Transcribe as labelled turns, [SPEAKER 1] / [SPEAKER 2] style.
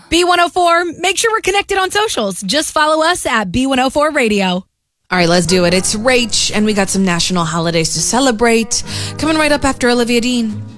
[SPEAKER 1] B104, make sure we're connected on socials. Just follow us at B104 Radio.
[SPEAKER 2] All right, let's do it. It's Rach, and we got some national holidays to celebrate. Coming right up after Olivia Dean.